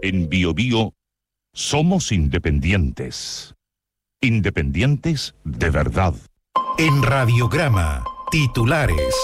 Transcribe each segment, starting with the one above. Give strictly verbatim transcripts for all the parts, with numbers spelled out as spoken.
En Bio Bio somos independientes. Independientes de verdad. En Radiograma, titulares.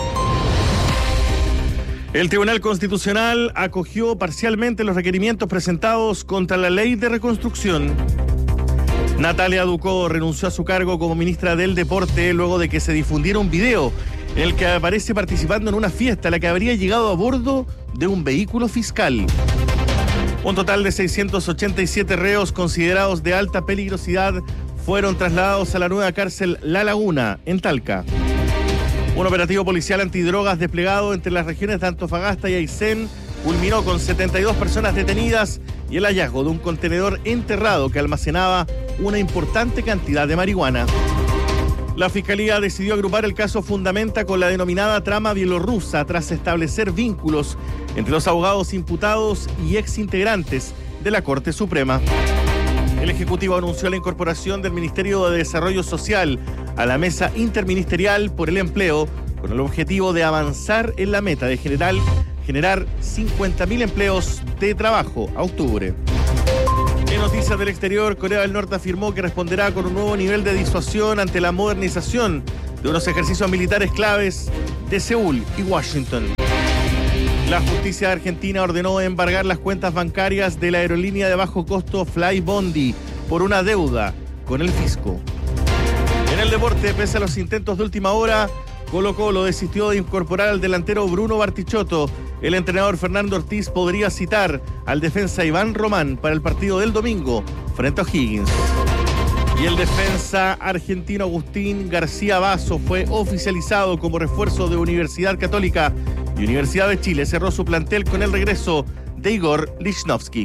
El Tribunal Constitucional acogió parcialmente los requerimientos presentados contra la Ley de Reconstrucción. Natalia Ducó renunció a su cargo como ministra del Deporte luego de que se difundiera un video en el que aparece participando en una fiesta a la que habría llegado a bordo de un vehículo fiscal. Un total de seiscientos ochenta y siete reos considerados de alta peligrosidad fueron trasladados a la nueva cárcel La Laguna, en Talca. Un operativo policial antidrogas desplegado entre las regiones de Antofagasta y Aysén culminó con setenta y dos personas detenidas y el hallazgo de un contenedor enterrado que almacenaba una importante cantidad de marihuana. La Fiscalía decidió agrupar el caso Fundamenta con la denominada trama bielorrusa tras establecer vínculos entre los abogados imputados y exintegrantes de la Corte Suprema. El Ejecutivo anunció la incorporación del Ministerio de Desarrollo Social a la Mesa Interministerial por el Empleo con el objetivo de avanzar en la meta de generar, generar cincuenta mil empleos de trabajo a octubre. En noticias del exterior, Corea del Norte afirmó que responderá con un nuevo nivel de disuasión ante la modernización de unos ejercicios militares claves de Seúl y Washington. La justicia argentina ordenó embargar las cuentas bancarias de la aerolínea de bajo costo Flybondi por una deuda con el fisco. En el deporte, pese a los intentos de última hora, Colo-Colo desistió de incorporar al delantero Bruno Bartichotto. El entrenador Fernando Ortiz podría citar al defensa Iván Román para el partido del domingo frente a O'Higgins. Y el defensa argentino Agustín García Basso fue oficializado como refuerzo de Universidad Católica y Universidad de Chile cerró su plantel con el regreso de Igor Lichnowsky.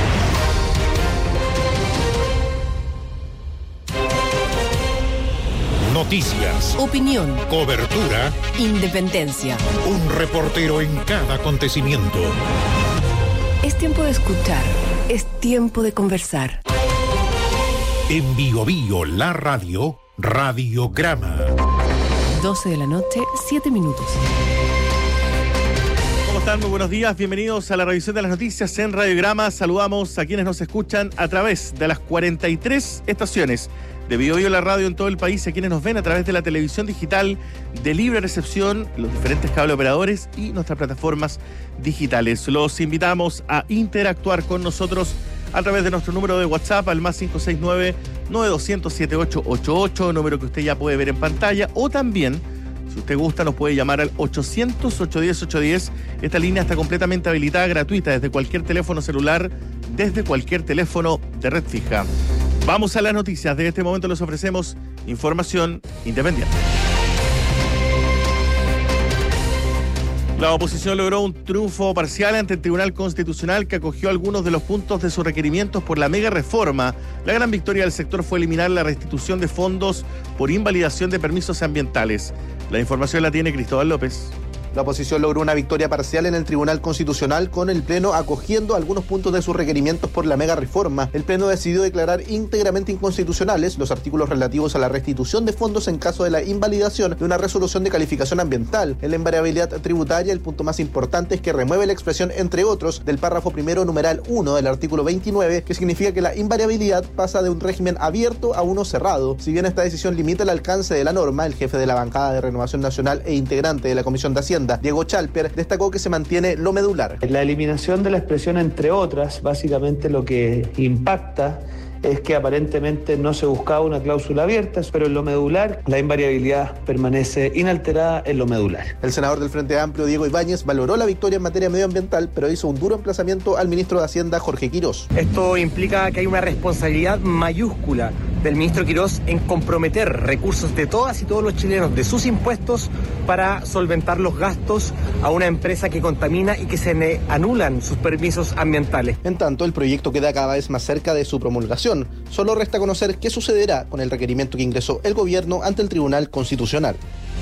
Noticias, opinión, cobertura, independencia. Un reportero en cada acontecimiento. Es tiempo de escuchar, es tiempo de conversar. En Bio Bio, la radio, Radiograma. doce de la noche, siete minutos. ¿Cómo están? Muy buenos días, bienvenidos a la revisión de las noticias en Radiograma. Saludamos a quienes nos escuchan a través de las cuarenta y tres estaciones de Bio Bio la radio en todo el país, a quienes nos ven a través de la televisión digital de libre recepción, los diferentes cable operadores y nuestras plataformas digitales. Los invitamos a interactuar con nosotros a través de nuestro número de WhatsApp al más cinco seis nueve, nueve dos cero, siete ocho ocho ocho, número que usted ya puede ver en pantalla, o también, si usted gusta, nos puede llamar al ochocientos, ochocientos diez, ochocientos diez. Esta línea está completamente habilitada, gratuita, desde cualquier teléfono celular, desde cualquier teléfono de red fija. Vamos a las noticias. De este momento les ofrecemos información independiente. La oposición logró un triunfo parcial ante el Tribunal Constitucional que acogió algunos de los puntos de sus requerimientos por la mega reforma. La gran victoria del sector fue eliminar la restitución de fondos por invalidación de permisos ambientales. La información la tiene Cristóbal López. La oposición logró una victoria parcial en el Tribunal Constitucional con el Pleno acogiendo algunos puntos de sus requerimientos por la mega reforma. El Pleno decidió declarar íntegramente inconstitucionales los artículos relativos a la restitución de fondos en caso de la invalidación de una resolución de calificación ambiental. En la invariabilidad tributaria, el punto más importante es que remueve la expresión entre otros del párrafo primero numeral uno del artículo veintinueve, que significa que la invariabilidad pasa de un régimen abierto a uno cerrado. Si bien esta decisión limita el alcance de la norma, el jefe de la bancada de Renovación Nacional e integrante de la Comisión de Hacienda, Diego Chalper, destacó que se mantiene lo medular. La eliminación de la expresión entre otras, básicamente lo que impacta es que aparentemente no se buscaba una cláusula abierta, pero en lo medular la invariabilidad permanece inalterada en lo medular. El senador del Frente Amplio, Diego Ibáñez, valoró la victoria en materia medioambiental, pero hizo un duro emplazamiento al ministro de Hacienda, Jorge Quirós. Esto implica que hay una responsabilidad mayúscula del ministro Quirós en comprometer recursos de todas y todos los chilenos, de sus impuestos, para solventar los gastos a una empresa que contamina y que se le anulan sus permisos ambientales. En tanto, el proyecto queda cada vez más cerca de su promulgación. Solo resta conocer qué sucederá con el requerimiento que ingresó el gobierno ante el Tribunal Constitucional.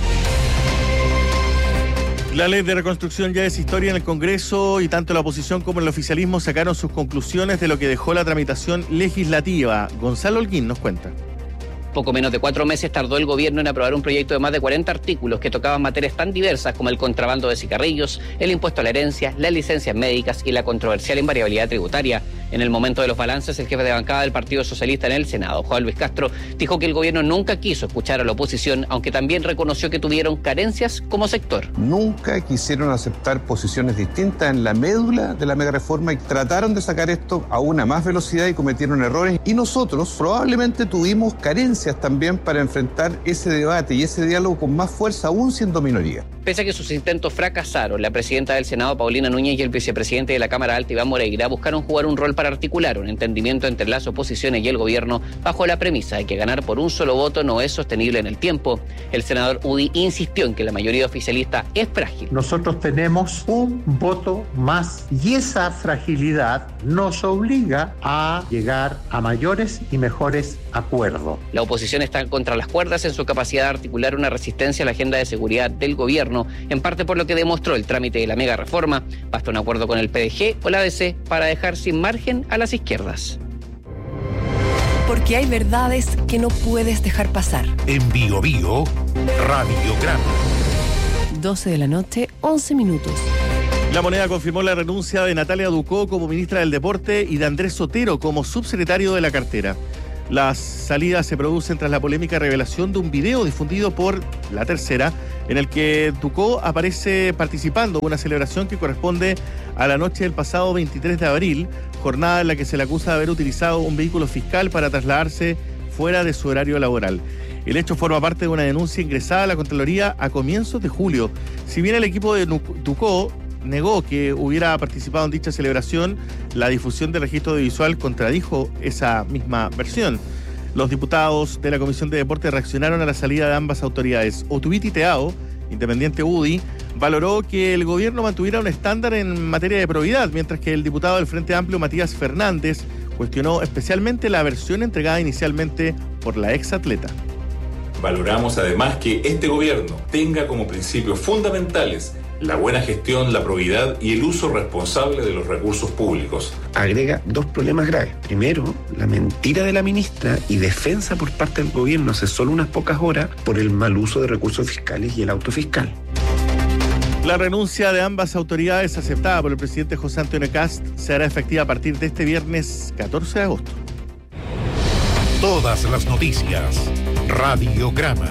La ley de reconstrucción ya es historia en el Congreso y tanto la oposición como el oficialismo sacaron sus conclusiones de lo que dejó la tramitación legislativa. Gonzalo Holguín nos cuenta. Poco menos de cuatro meses tardó el gobierno en aprobar un proyecto de más de cuarenta artículos que tocaban materias tan diversas como el contrabando de cigarrillos, el impuesto a la herencia, las licencias médicas y la controversial invariabilidad tributaria. En el momento de los balances, el jefe de bancada del Partido Socialista en el Senado, Juan Luis Castro, dijo que el gobierno nunca quiso escuchar a la oposición, aunque también reconoció que tuvieron carencias como sector. Nunca quisieron aceptar posiciones distintas en la médula de la megareforma y trataron de sacar esto a una más velocidad y cometieron errores. Y nosotros probablemente tuvimos carencias también para enfrentar ese debate y ese diálogo con más fuerza, aún siendo minoría. Pese a que sus intentos fracasaron, la presidenta del Senado, Paulina Núñez, y el vicepresidente de la Cámara Alta, Iván Moreira, buscaron jugar un rol para articular un entendimiento entre las oposiciones y el gobierno bajo la premisa de que ganar por un solo voto no es sostenible en el tiempo. El senador Udi insistió en que la mayoría oficialista es frágil. Nosotros tenemos un voto más y esa fragilidad nos obliga a llegar a mayores y mejores acuerdos. La oposición está contra las cuerdas en su capacidad de articular una resistencia a la agenda de seguridad del gobierno, en parte por lo que demostró el trámite de la mega reforma. Basta un acuerdo con el P D G o la A D C para dejar sin margen a las izquierdas. Porque hay verdades que no puedes dejar pasar. En Bio Bio, Radiograma. doce de la noche, once minutos. La Moneda confirmó la renuncia de Natalia Ducó como ministra del Deporte y de Andrés Sotero como subsecretario de la cartera. Las salidas se producen tras la polémica revelación de un video difundido por La Tercera, en el que Ducó aparece participando en una celebración que corresponde a la noche del pasado veintitrés de abril, jornada en la que se le acusa de haber utilizado un vehículo fiscal para trasladarse fuera de su horario laboral. El hecho forma parte de una denuncia ingresada a la Contraloría a comienzos de julio. Si bien el equipo de Ducó negó que hubiera participado en dicha celebración, la difusión del registro audiovisual contradijo esa misma versión. Los diputados de la Comisión de Deporte reaccionaron a la salida de ambas autoridades. Otubiti Teao, independiente U D I, valoró que el gobierno mantuviera un estándar en materia de probidad, mientras que el diputado del Frente Amplio, Matías Fernández, cuestionó especialmente la versión entregada inicialmente por la exatleta. Valoramos además que este gobierno tenga como principios fundamentales la buena gestión, la probidad y el uso responsable de los recursos públicos. Agrega dos problemas graves. Primero, la mentira de la ministra y defensa por parte del gobierno hace solo unas pocas horas por el mal uso de recursos fiscales y el auto fiscal. La renuncia de ambas autoridades, aceptada por el presidente José Antonio Kast, se hará efectiva a partir de este viernes catorce de agosto. Todas las noticias. Radiograma.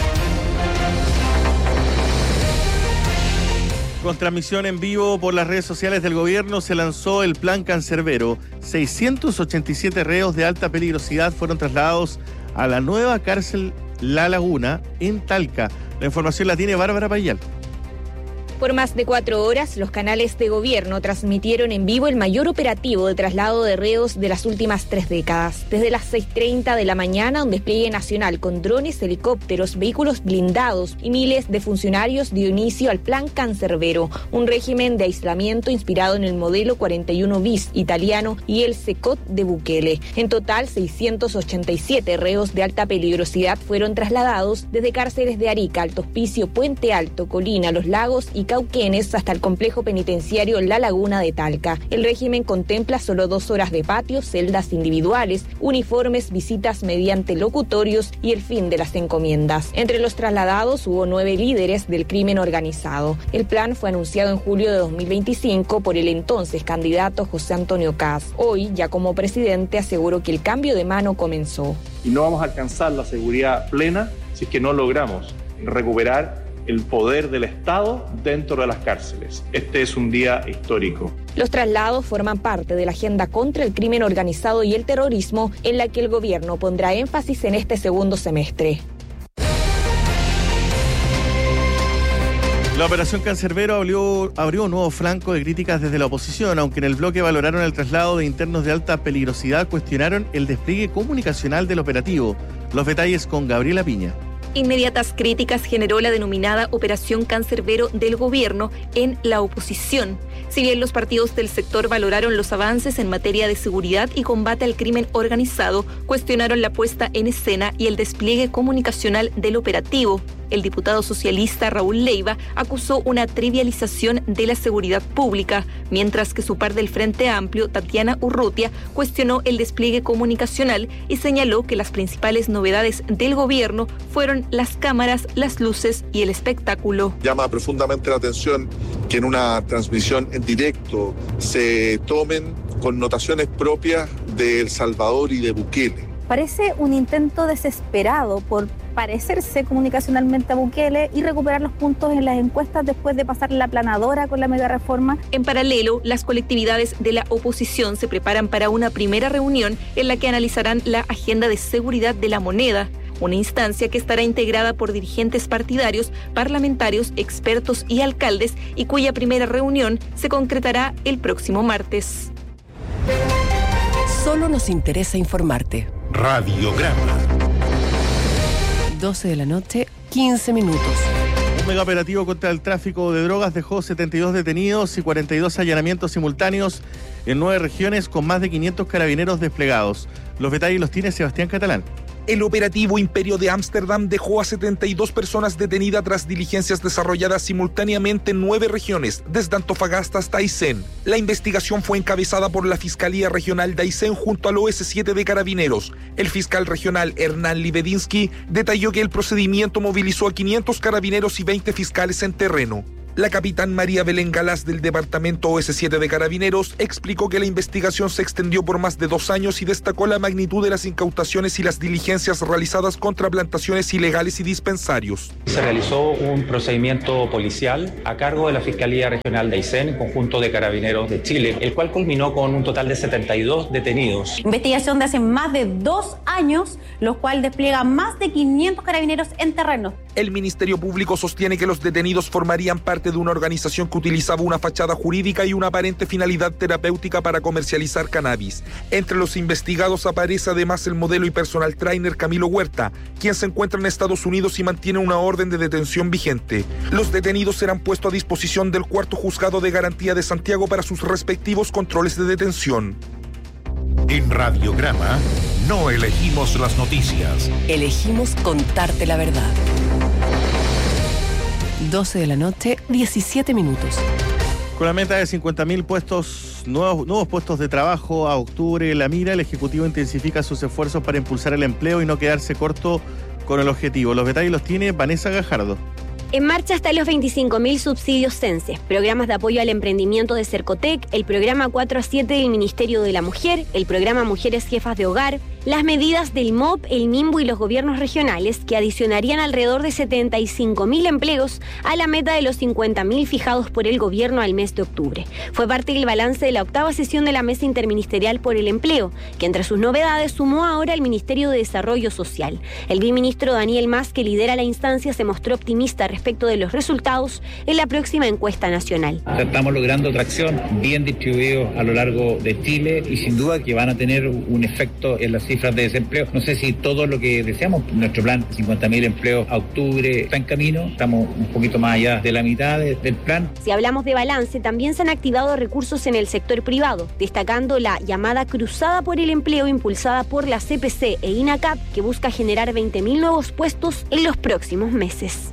Con transmisión en vivo por las redes sociales del gobierno se lanzó el Plan Cancerbero. seiscientos ochenta y siete reos de alta peligrosidad fueron trasladados a la nueva cárcel La Laguna en Talca. La información la tiene Bárbara Payal. Por más de cuatro horas, los canales de gobierno transmitieron en vivo el mayor operativo de traslado de reos de las últimas tres décadas. Desde las seis treinta de la mañana, un despliegue nacional con drones, helicópteros, vehículos blindados y miles de funcionarios dio inicio al Plan Cancerbero, un régimen de aislamiento inspirado en el modelo cuarenta y uno bis italiano y el SECOT de Bukele. En total, seiscientos ochenta y siete reos de alta peligrosidad fueron trasladados desde cárceles de Arica, Alto Hospicio, Puente Alto, Colina, Los Lagos y Cauquenes hasta el complejo penitenciario La Laguna de Talca. El régimen contempla solo dos horas de patio, celdas individuales, uniformes, visitas mediante locutorios y el fin de las encomiendas. Entre los trasladados hubo nueve líderes del crimen organizado. El plan fue anunciado en julio de dos mil veinticinco por el entonces candidato José Antonio Kast. Hoy, ya como presidente, aseguró que el cambio de mano comenzó. Y no vamos a alcanzar la seguridad plena si es que no logramos recuperar el poder del Estado dentro de las cárceles. Este es un día histórico. Los traslados forman parte de la agenda contra el crimen organizado y el terrorismo, en la que el gobierno pondrá énfasis en este segundo semestre. La operación Cancerbero abrió, abrió un nuevo flanco de críticas desde la oposición, aunque en el bloque valoraron el traslado de internos de alta peligrosidad, cuestionaron el despliegue comunicacional del operativo. Los detalles con Gabriela Piña. Inmediatas críticas generó la denominada Operación Cancerbero del gobierno en la oposición. Si bien los partidos del sector valoraron los avances en materia de seguridad y combate al crimen organizado, cuestionaron la puesta en escena y el despliegue comunicacional del operativo. El diputado socialista Raúl Leiva acusó una trivialización de la seguridad pública, mientras que su par del Frente Amplio, Tatiana Urrutia, cuestionó el despliegue comunicacional y señaló que las principales novedades del gobierno fueron las cámaras, las luces y el espectáculo. Llama profundamente la atención que en una transmisión en directo se tomen connotaciones propias de El Salvador y de Bukele. Parece un intento desesperado por parecerse comunicacionalmente a Bukele y recuperar los puntos en las encuestas después de pasar la aplanadora con la mega reforma. En paralelo, las colectividades de la oposición se preparan para una primera reunión en la que analizarán la agenda de seguridad de la moneda, una instancia que estará integrada por dirigentes partidarios, parlamentarios, expertos y alcaldes, y cuya primera reunión se concretará el próximo martes. Solo nos interesa informarte. Radiograma. doce de la noche, quince minutos. Un mega operativo contra el tráfico de drogas dejó setenta y dos detenidos y cuarenta y dos allanamientos simultáneos en nueve regiones con más de quinientos carabineros desplegados. Los detalles los tiene Sebastián Catalán. El operativo Imperio de Ámsterdam dejó a setenta y dos personas detenidas tras diligencias desarrolladas simultáneamente en nueve regiones, desde Antofagasta hasta Aysén. La investigación fue encabezada por la Fiscalía Regional de Aysén junto al O S siete de Carabineros. El fiscal regional Hernán Libedinsky detalló que el procedimiento movilizó a quinientos carabineros y veinte fiscales en terreno. La capitán María Belén Galás del departamento O S siete de Carabineros explicó que la investigación se extendió por más de dos años y destacó la magnitud de las incautaciones y las diligencias realizadas contra plantaciones ilegales y dispensarios. Se realizó un procedimiento policial a cargo de la Fiscalía Regional de Aysén, en conjunto de Carabineros de Chile, el cual culminó con un total de setenta y dos detenidos. Investigación de hace más de dos años, lo cual despliega más de quinientos carabineros en terreno. El Ministerio Público sostiene que los detenidos formarían parte de una organización que utilizaba una fachada jurídica y una aparente finalidad terapéutica para comercializar cannabis. Entre los investigados aparece además el modelo y personal trainer Camilo Huerta, quien se encuentra en Estados Unidos y mantiene una orden de detención vigente. Los detenidos serán puestos a disposición del cuarto juzgado de garantía de Santiago para sus respectivos controles de detención. En Radiograma no elegimos las noticias. Elegimos contarte la verdad. doce de la noche, diecisiete minutos. Con la meta de cincuenta mil puestos, nuevos, nuevos puestos de trabajo a octubre en la mira, el Ejecutivo intensifica sus esfuerzos para impulsar el empleo y no quedarse corto con el objetivo. Los detalles los tiene Vanessa Gajardo. En marcha están los veinticinco mil subsidios CENSE, programas de apoyo al emprendimiento de Cercotec, el programa cuatro a siete del Ministerio de la Mujer, el programa Mujeres Jefas de Hogar, las medidas del M O P, el MIMBU y los gobiernos regionales, que adicionarían alrededor de setenta y cinco mil empleos a la meta de los cincuenta mil fijados por el gobierno al mes de octubre. Fue parte del balance de la octava sesión de la Mesa Interministerial por el Empleo, que entre sus novedades sumó ahora el Ministerio de Desarrollo Social. El viceministro Daniel Mas, que lidera la instancia, se mostró optimista respecto de los resultados en la próxima encuesta nacional. Estamos logrando tracción bien distribuidos a lo largo de Chile y sin duda que van a tener un efecto en las cifras de desempleo. No sé si todo lo que deseamos, nuestro plan de cincuenta mil empleos a octubre está en camino, estamos un poquito más allá de la mitad de, del plan. Si hablamos de balance, también se han activado recursos en el sector privado, destacando la llamada Cruzada por el Empleo impulsada por la C P C e INACAP, que busca generar veinte mil nuevos puestos en los próximos meses.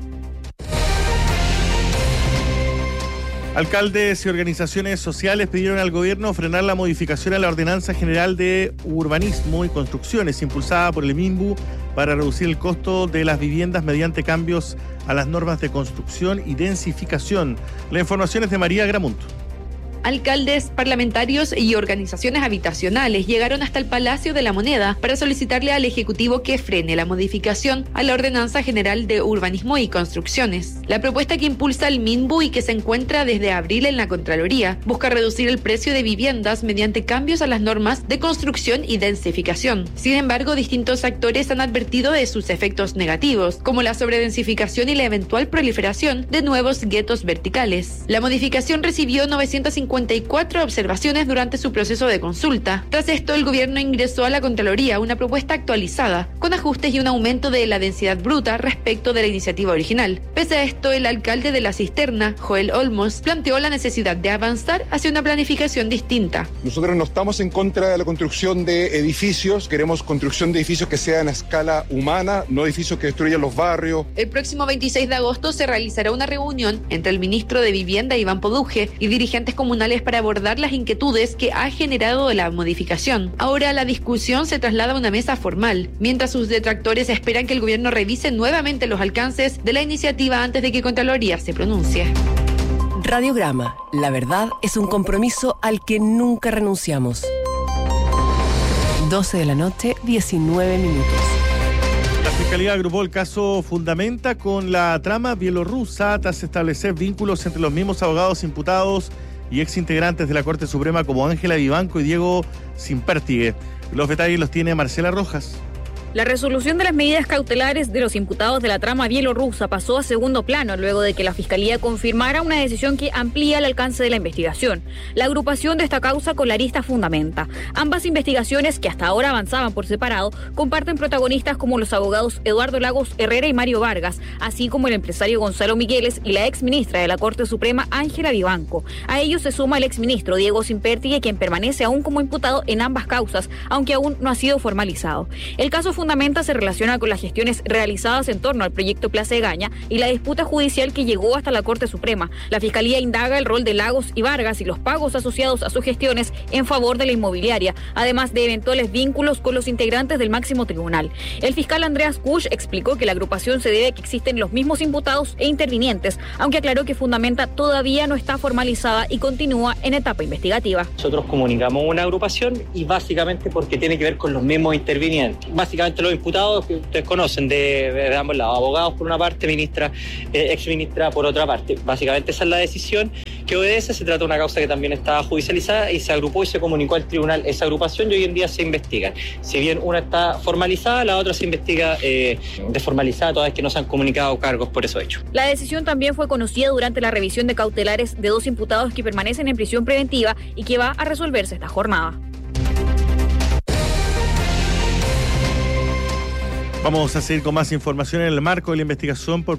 Alcaldes y organizaciones sociales pidieron al gobierno frenar la modificación a la Ordenanza General de Urbanismo y Construcciones impulsada por el MIMBU para reducir el costo de las viviendas mediante cambios a las normas de construcción y densificación. La información es de María Gramunto. Alcaldes, parlamentarios y organizaciones habitacionales llegaron hasta el Palacio de la Moneda para solicitarle al Ejecutivo que frene la modificación a la Ordenanza General de Urbanismo y Construcciones. La propuesta que impulsa el MIMBU y que se encuentra desde abril en la Contraloría busca reducir el precio de viviendas mediante cambios a las normas de construcción y densificación. Sin embargo, distintos actores han advertido de sus efectos negativos, como la sobredensificación y la eventual proliferación de nuevos guetos verticales. La modificación recibió novecientas cincuenta cincuenta y cuatro observaciones durante su proceso de consulta. Tras esto, el gobierno ingresó a la Contraloría una propuesta actualizada, con ajustes y un aumento de la densidad bruta respecto de la iniciativa original. Pese a esto, el alcalde de La Cisterna, Joel Olmos, planteó la necesidad de avanzar hacia una planificación distinta. Nosotros no estamos en contra de la construcción de edificios, queremos construcción de edificios que sean a escala humana, no edificios que destruyan los barrios. El próximo veintiséis de agosto se realizará una reunión entre el ministro de Vivienda, Iván Poduje, y dirigentes comunales para abordar las inquietudes que ha generado la modificación. Ahora la discusión se traslada a una mesa formal, mientras sus detractores esperan que el gobierno revise nuevamente los alcances de la iniciativa antes de que Contraloría se pronuncie. Radiograma, la verdad es un compromiso al que nunca renunciamos. doce de la noche, diecinueve minutos. La Fiscalía agrupó el caso Fundamenta con la trama bielorrusa tras establecer vínculos entre los mismos abogados imputados y exintegrantes de la Corte Suprema como Ángela Vivanco y Diego Simpértigue. Los detalles los tiene Marcela Rojas. La resolución de las medidas cautelares de los imputados de la trama bielorrusa pasó a segundo plano luego de que la Fiscalía confirmara una decisión que amplía el alcance de la investigación. La agrupación de esta causa con la arista Fundamenta. Ambas investigaciones, que hasta ahora avanzaban por separado, comparten protagonistas como los abogados Eduardo Lagos Herrera y Mario Vargas, así como el empresario Gonzalo Migueles y la exministra de la Corte Suprema Ángela Vivanco. A ellos se suma el exministro Diego Simpértigue, quien permanece aún como imputado en ambas causas, aunque aún no ha sido formalizado. El caso Fundamenta se relaciona con las gestiones realizadas en torno al proyecto Plaza Egaña y la disputa judicial que llegó hasta la Corte Suprema. La Fiscalía indaga el rol de Lagos y Vargas y los pagos asociados a sus gestiones en favor de la inmobiliaria, además de eventuales vínculos con los integrantes del máximo tribunal. El fiscal Andreas Kusch explicó que la agrupación se debe a que existen los mismos imputados e intervinientes, aunque aclaró que Fundamenta todavía no está formalizada y continúa en etapa investigativa. Nosotros comunicamos una agrupación y básicamente porque tiene que ver con los mismos intervinientes. Básicamente los imputados que ustedes conocen de, de ambos lados, abogados por una parte, ministra, eh, exministra por otra parte. Básicamente esa es la decisión que obedece. Se trata de una causa que también estaba judicializada y se agrupó y se comunicó al tribunal esa agrupación y hoy en día se investigan. Si bien una está formalizada, la otra se investiga eh, desformalizada, toda vez que no se han comunicado cargos por esos hechos. La decisión también fue conocida durante la revisión de cautelares de dos imputados que permanecen en prisión preventiva y que va a resolverse esta jornada. Vamos a seguir con más información en el marco de la investigación por